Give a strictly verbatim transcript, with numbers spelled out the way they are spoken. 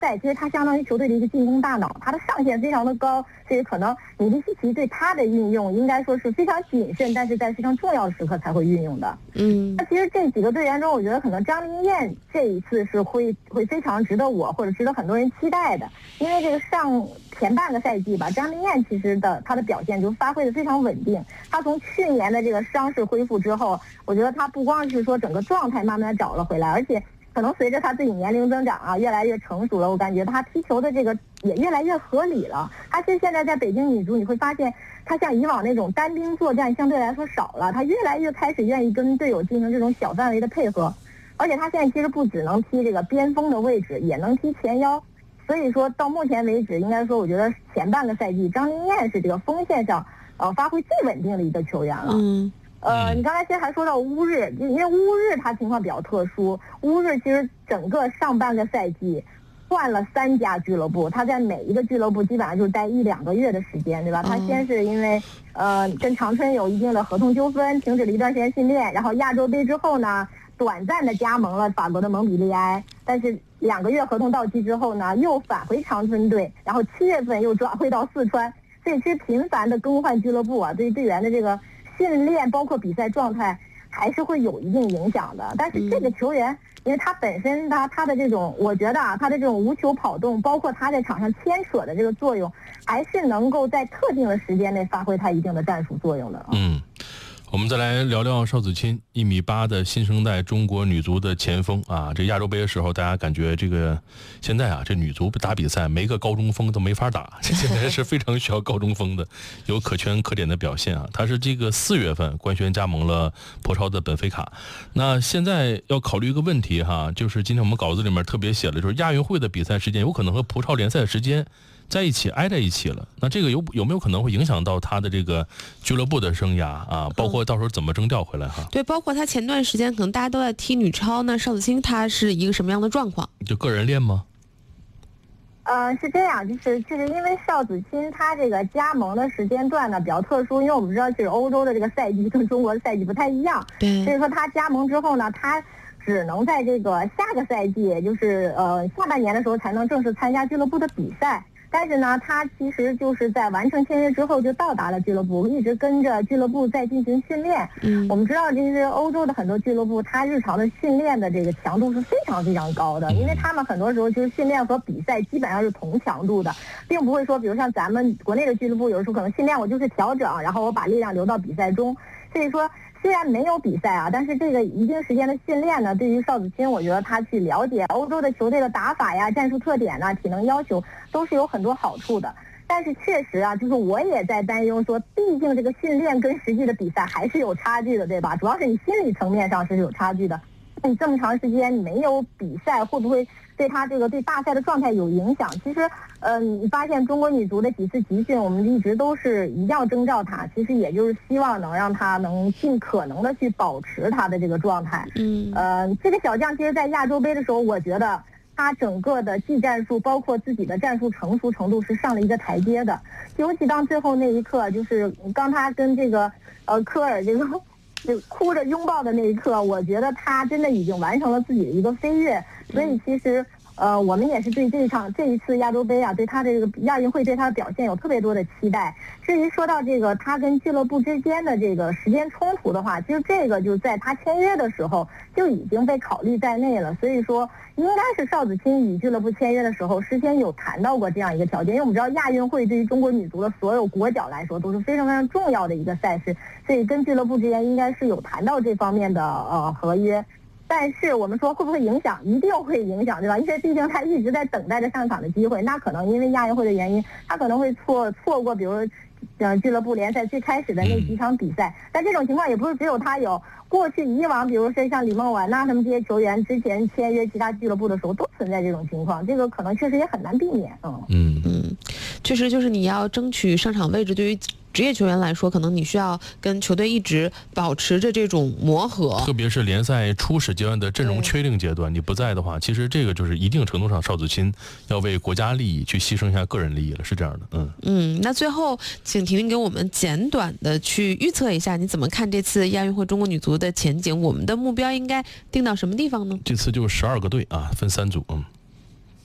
赛，其实他相当于球队的一个进攻大脑，他的上限非常的高，所以可能米利西奇对他的运用应该说是非常谨慎，但是在非常重要的时刻才会运用的。 嗯， 那其实这几个队员中，我觉得可能张琳艳这一次是会会非常值得我或者值得很多人期待的，因为这个上前半个赛季吧，张琳艳其实的他的表现就发挥的非常稳定。他从去年的这个伤势恢复之后，我觉得他不光是说整个状态慢慢的找了回来，而且可能随着他自己年龄增长啊，越来越成熟了，我感觉他踢球的这个也越来越合理了。他其实现在在北京女足，你会发现他像以往那种单兵作战相对来说少了，他越来越开始愿意跟队友进行这种小范围的配合，而且他现在其实不只能踢这个边锋的位置，也能踢前腰。所以说到目前为止，应该说我觉得前半个赛季张琳艳是这个锋线上呃发挥最稳定的一个球员了。 嗯。 呃，你刚才其实还说到乌日，因为乌日它情况比较特殊，乌日其实整个上半个赛季换了三家俱乐部，他在每一个俱乐部基本上就待一两个月的时间，对吧？他先是因为呃跟长春有一定的合同纠纷，停止了一段时间训练，然后亚洲杯之后呢，短暂的加盟了法国的蒙彼利埃，但是两个月合同到期之后呢，又返回长春队，然后七月份又转会到四川，所以其实频繁的更换俱乐部啊，对于队员的这个训练包括比赛状态还是会有一定影响的。但是这个球员，因为他本身他他的这种，我觉得啊，他的这种无球跑动，包括他在场上牵扯的这个作用，还是能够在特定的时间内发挥他一定的战术作用的。 嗯。我们再来聊聊邵子钦，一米八的新生代中国女足的前锋啊！这亚洲杯的时候，大家感觉这个现在啊，这女足打比赛没个高中锋都没法打，这现在是非常需要高中锋的，有可圈可点的表现啊！他是这个四月份官宣加盟了葡超的本菲卡。那现在要考虑一个问题哈，就是今天我们稿子里面特别写了，就是亚运会的比赛时间有可能和葡超联赛的时间在一起挨在一起了，那这个有有没有可能会影响到他的这个俱乐部的生涯啊？包括到时候怎么征调回来哈？ 对，包括他前段时间可能大家都在踢女超，那邵子钦他是一个什么样的状况？ 就个人练吗？ 呃，是这样，就是就是因为邵子钦他这个加盟的时间段呢比较特殊，因为我们知道其实欧洲的这个赛季跟中国的赛季不太一样， 对， 所以说他加盟之后呢，他只能在这个下个赛季，也就是呃下半年的时候才能正式参加俱乐部的比赛。但是呢，他其实就是在完成签约之后就到达了俱乐部，一直跟着俱乐部在进行训练。嗯，我们知道，其实欧洲的很多俱乐部，它日常的训练的这个强度是非常非常高的，因为他们很多时候就是训练和比赛基本上是同强度的，并不会说，比如像咱们国内的俱乐部，有的时候可能训练我就是调整，然后我把力量留到比赛中。所以说，虽然没有比赛啊，但是这个一定时间的训练呢，对于邵子钦，我觉得他去了解欧洲的球队的打法呀、战术特点呐、体能要求，都是有很多好处的。但是确实啊，就是我也在担忧说，毕竟这个训练跟实际的比赛还是有差距的，对吧？主要是你心理层面上是有差距的。你这么长时间没有比赛，会不会对他这个对大赛的状态有影响？其实，呃，你发现中国女足的几次集训，我们一直都是一定要征召他，其实也就是希望能让他能尽可能的去保持他的这个状态。嗯，呃，这个小将其实，在亚洲杯的时候，我觉得他整个的技战术，包括自己的战术成熟程度是上了一个台阶的。尤其当最后那一刻，就是当他跟这个呃科尔这个。就哭着拥抱的那一刻，我觉得他真的已经完成了自己的一个飞跃。所以其实呃我们也是对这一场这一次亚洲杯啊，对他的这个亚运会对他的表现有特别多的期待。至于说到这个他跟俱乐部之间的这个时间冲突的话，其实这个就在他签约的时候就已经被考虑在内了。所以说应该是邵子钦与俱乐部签约的时候事先有谈到过这样一个条件，因为我们知道亚运会对于中国女足的所有国脚来说都是非常非常重要的一个赛事，所以跟俱乐部之间应该是有谈到这方面的呃合约。但是我们说会不会影响，一定会影响，对吧？因为毕竟他一直在等待着上场的机会，那可能因为亚运会的原因，他可能会错错过比如呃俱乐部联赛最开始的那几场比赛。但这种情况也不是只有他有，过去以往比如说像李梦婉呐他们这些球员之前签约其他俱乐部的时候都存在这种情况，这个可能确实也很难避免。嗯嗯嗯，确实就是你要争取上场位置，对于职业球员来说，可能你需要跟球队一直保持着这种磨合， 特别是联赛初始阶段的阵容确定阶段，你不在的话，其实这个就是一定程度上邵子钦要为国家利益去牺牲一下个人利益了，是这样的。嗯嗯，那最后请婷婷给我们简短的去预测一下，你怎么看这次亚运会中国女足的前景？我们的目标应该定到什么地方呢？ 这次就十二个队啊，分三组。嗯。